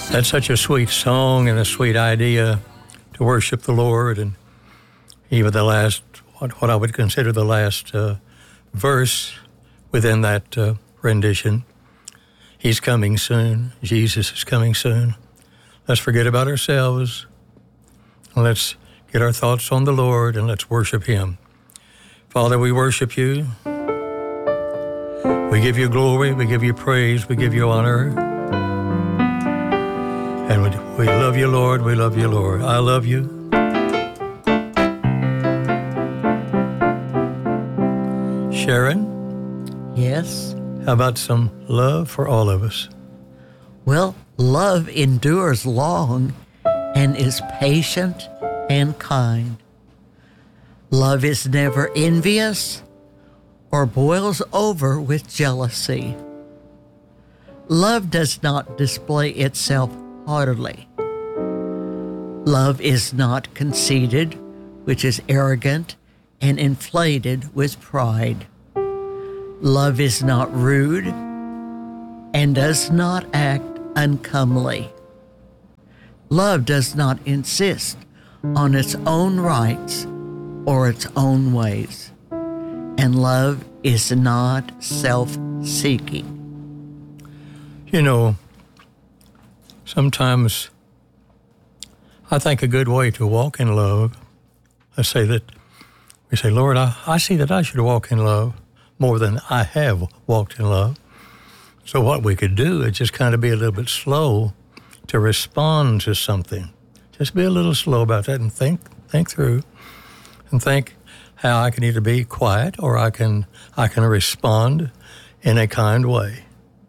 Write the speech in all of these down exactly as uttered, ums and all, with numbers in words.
That's such a sweet song and a sweet idea to worship the Lord. And even the last, what, what I would consider the last uh, verse within that uh, rendition, He's coming soon. Jesus is coming soon. Let's forget about ourselves. Let's get our thoughts on the Lord and let's worship Him. Father, we worship You. We give You glory. We give You praise. We give You honor. And we, we love You, Lord. We love You, Lord. I love You. Sharon? Yes? How about some love for all of us? Well, love endures long and is patient and kind. Love is never envious or boils over with jealousy. Love does not display itself haughtily. Love is not conceited, which is arrogant and inflated with pride. Love is not rude and does not act uncomely. Love does not insist on its own rights or its own ways. And love is not self-seeking. You know, sometimes I think a good way to walk in love, let's say that we say, Lord, I, I see that I should walk in love more than I have walked in love. So what we could do is just kind of be a little bit slow to respond to something. Just be a little slow about that and think think through and think how I can either be quiet or I can I can respond in a kind way.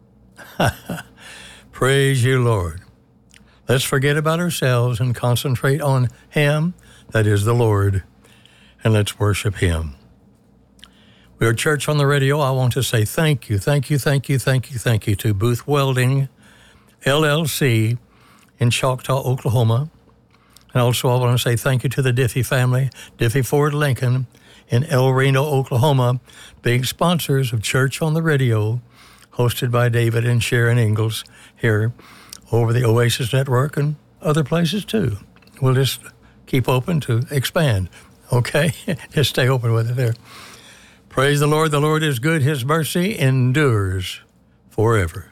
Praise You, Lord. Let's forget about ourselves and concentrate on Him, that is the Lord, and let's worship Him. We are Church on the Radio. I want to say thank you, thank you, thank you, thank you, thank you to Booth Welding, L L C in Choctaw, Oklahoma. And also I want to say thank you to the Diffie family, Diffie Ford Lincoln in El Reno, Oklahoma, being sponsors of Church on the Radio, hosted by David and Sharon Ingalls here over the Oasis Network and other places too. We'll just keep open to expand, okay? Just stay open with it there. Praise the Lord. The Lord is good. His mercy endures forever.